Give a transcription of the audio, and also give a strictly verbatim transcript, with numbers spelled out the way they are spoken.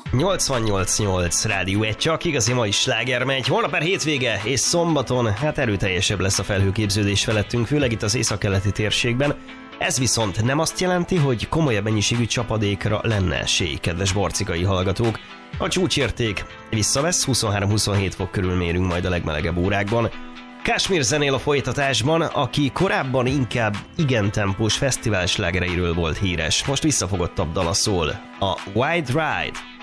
nyolcvannyolc nyolc Rádió egy, csak igazi mai sláger megy. Holnap már hétvége, és szombaton hát erőteljesebb lesz a felhőképződés felettünk, főleg itt az északkeleti térségben. Ez viszont nem azt jelenti, hogy komolyabb mennyiségű csapadékra lenne esély, kedves borcikai hallgatók. A csúcsérték visszavesz, huszonhárom-huszonhét fok körül mérünk majd a legmelegebb órákban. Kashmir zenél a folytatásban, aki korábban inkább igen tempós fesztivál slágereiről volt híres. Most visszafogottabb dala szól, a Wide Ride.